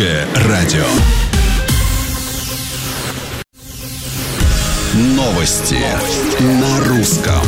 Радио. Новости на русском.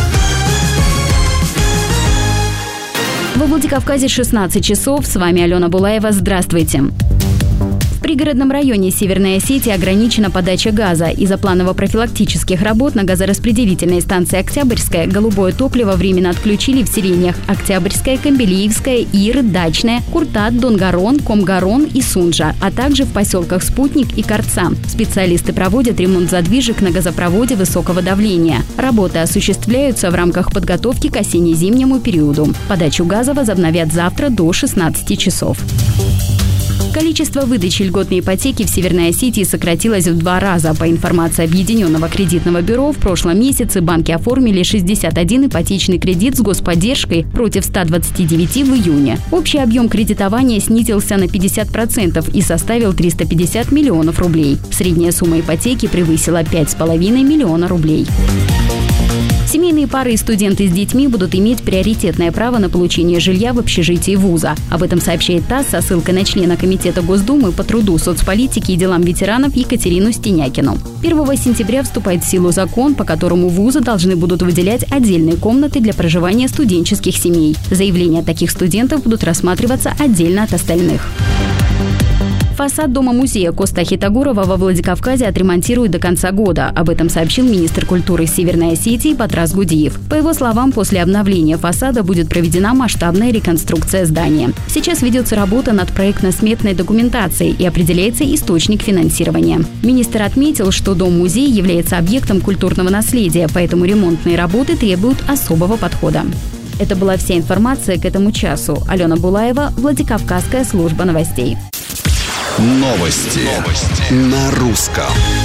Во Владикавказе 16 часов. С вами Алена Булаева. Здравствуйте. В пригородном районе Северной Осетии ограничена подача газа. Из-за планово-профилактических работ на газораспределительной станции «Октябрьская» голубое топливо временно отключили в селениях «Октябрьская», «Камбелиевская», «Ир», «Дачная», «Куртат», «Донгарон», «Комгарон» и «Сунжа», а также в поселках «Спутник» и «Корца». Специалисты проводят ремонт задвижек на газопроводе высокого давления. Работы осуществляются в рамках подготовки к осенне-зимнему периоду. Подачу газа возобновят завтра до 16 часов. Количество выдачи льготной ипотеки в Северной Осетии сократилось в 2 раза. По информации Объединенного кредитного бюро, в прошлом месяце банки оформили 61 ипотечный кредит с господдержкой против 129 в июне. Общий объем кредитования снизился на 50% и составил 350 миллионов рублей. Средняя сумма ипотеки превысила 5,5 миллиона рублей. Семейные пары и студенты с детьми будут иметь приоритетное право на получение жилья в общежитии вуза. Об этом сообщает ТАСС со ссылкой на члена Комитета Госдумы по труду, соцполитике и делам ветеранов Екатерину Стенякину. 1 сентября вступает в силу закон, по которому вузы должны будут выделять отдельные комнаты для проживания студенческих семей. Заявления таких студентов будут рассматриваться отдельно от остальных. Фасад дома-музея Коста Хитагурова во Владикавказе отремонтируют до конца года. Об этом сообщил министр культуры Северной Осетии Батрас Гудиев. По его словам, после обновления фасада будет проведена масштабная реконструкция здания. Сейчас ведется работа над проектно-сметной документацией и определяется источник финансирования. Министр отметил, что дом-музей является объектом культурного наследия, поэтому ремонтные работы требуют особого подхода. Это была вся информация к этому часу. Алена Булаева, Владикавказская служба новостей. Новости на русском.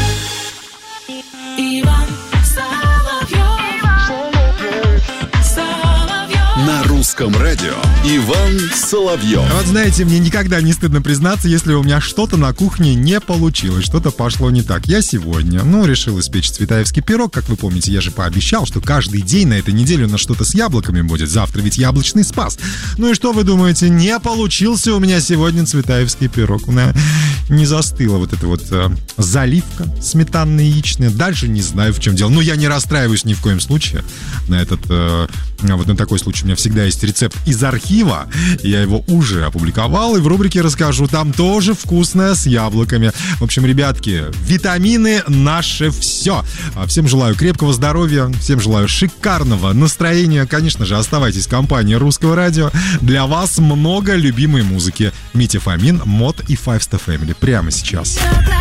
На русском радио Иван Соловьев. Вот знаете, мне никогда не стыдно признаться, если у меня что-то на кухне не получилось, что-то пошло не так. Я сегодня, решил испечь цветаевский пирог. Как вы помните, я же пообещал, что каждый день на этой неделе у нас что-то с яблоками будет. Завтра ведь яблочный спас. Ну и что вы думаете? Не получился у меня сегодня цветаевский пирог. У меня не застыла вот эта вот заливка сметанно-яичная. Дальше не знаю, в чем дело. Но я не расстраиваюсь ни в коем случае. Вот на такой случай у меня всегда есть рецепт из архива. Я его уже опубликовал и в рубрике расскажу. Там тоже вкусное с яблоками. В общем, ребятки, витамины наше все. Всем желаю крепкого здоровья, всем желаю шикарного настроения. Конечно же, оставайтесь в компании Русского радио. Для вас много любимой музыки. Митя Фомин, Мод и Five Star Family. Прямо сейчас.